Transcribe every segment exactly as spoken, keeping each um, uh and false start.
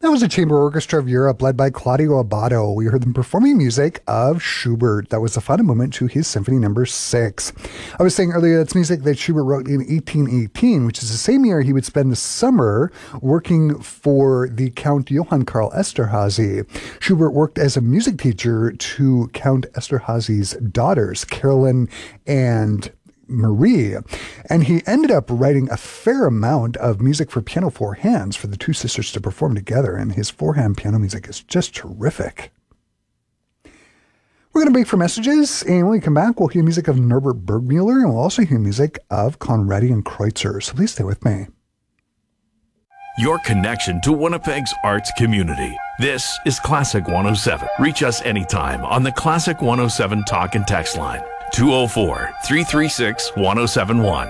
That was the Chamber Orchestra of Europe, led by Claudio Abbado. We heard them performing music of Schubert. That was the final movement to his Symphony Number Six. I was saying earlier that's music that Schubert wrote in eighteen eighteen, which is the same year he would spend the summer working for the Count Johann Karl Esterhazy. Schubert worked as a music teacher to Count Esterhazy's daughters, Carolyn and Marie, and he ended up writing a fair amount of music for piano four hands for the two sisters to perform together, and his four-hand piano music is just terrific. We're going to break for messages, and when we come back, we'll hear music of Norbert Bergmüller, and we'll also hear music of Conradi and Kreutzer, so please stay with me. Your connection to Winnipeg's arts community. This is Classic one oh seven. Reach us anytime on the Classic one oh seven talk and text line. two oh four, three three six, one oh seven one.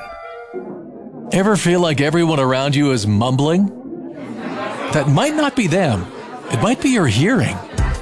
Ever feel like everyone around you is mumbling? That might not be them. It might be your hearing.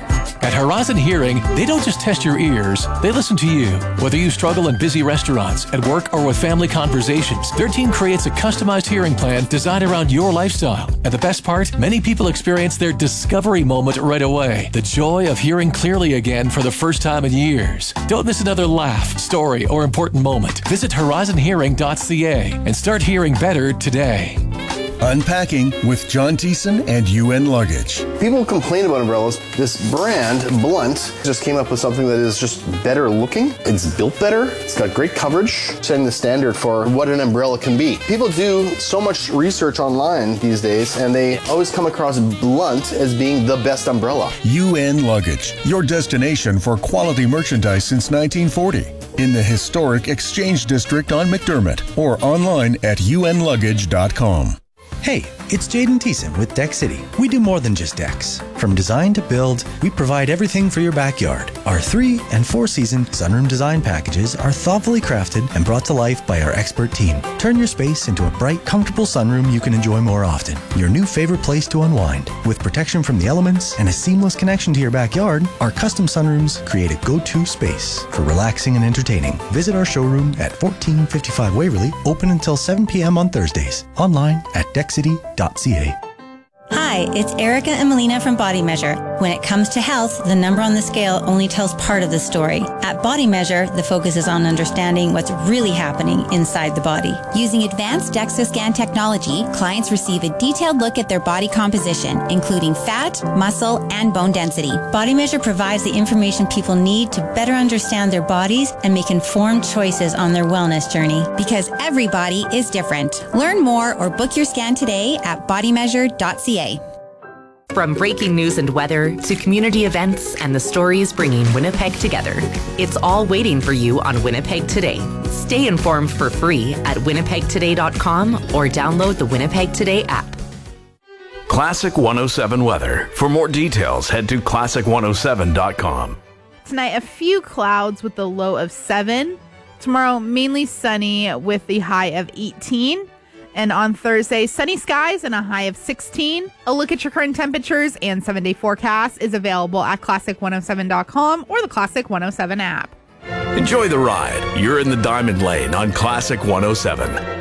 At Horizon Hearing, they don't just test your ears, they listen to you. Whether you struggle in busy restaurants, at work, or with family conversations, their team creates a customized hearing plan designed around your lifestyle. And the best part, many people experience their discovery moment right away. The joy of hearing clearly again for the first time in years. Don't miss another laugh, story, or important moment. Visit horizon hearing dot c a and start hearing better today. Unpacking with John Thiessen and U N Luggage. People complain about umbrellas. This brand, Blunt, just came up with something that is just better looking. It's built better. It's got great coverage, setting the standard for what an umbrella can be. People do so much research online these days, and they always come across Blunt as being the best umbrella. U N Luggage, your destination for quality merchandise since nineteen forty. In the historic Exchange District on McDermott, or online at u n luggage dot com. Hey, it's Jaden Thiessen with Deck City. We do more than just decks. From design to build, we provide everything for your backyard. Our three and four season sunroom design packages are thoughtfully crafted and brought to life by our expert team. Turn your space into a bright, comfortable sunroom you can enjoy more often. Your new favorite place to unwind. With protection from the elements and a seamless connection to your backyard, our custom sunrooms create a go-to space for relaxing and entertaining. Visit our showroom at fourteen fifty-five Waverly, open until seven p.m. on Thursdays. Online at deck city dot c a. Hi, it's Erica and Melina from Body Measure. When it comes to health, the number on the scale only tells part of the story. At Body Measure, the focus is on understanding what's really happening inside the body. Using advanced DEXA scan technology, clients receive a detailed look at their body composition, including fat, muscle, and bone density. Body Measure provides the information people need to better understand their bodies and make informed choices on their wellness journey. Because every body is different. Learn more or book your scan today at body measure dot c a. From breaking news and weather to community events and the stories bringing Winnipeg together, it's all waiting for you on Winnipeg Today. Stay informed for free at winnipeg today dot com or download the Winnipeg Today app. Classic one oh seven weather. For more details, head to classic one oh seven dot com. Tonight, a few clouds with the low of seven. Tomorrow, mainly sunny with the high of eighteen. And on Thursday, sunny skies and a high of sixteen. A look at your current temperatures and seven-day forecast is available at classic one oh seven dot com or the Classic one oh seven app. Enjoy the ride. You're in the Diamond Lane on Classic one oh seven.